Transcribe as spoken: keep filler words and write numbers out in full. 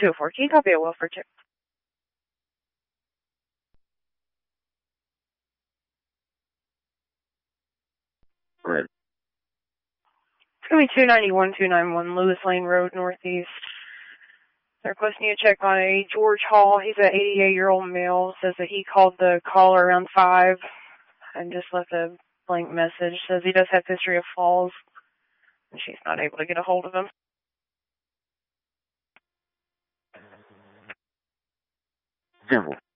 two oh four, can you copy a welfare check? Right. It's going to be two ninety-one, two ninety-one Lewis Lane Road, Northeast. They're requesting you to check on a George Hall. He's an eighty-eight-year-old male. Says that he called the caller around five and just left a blank message. Says he does have history of falls, and she's not able to get a hold of him. Zero.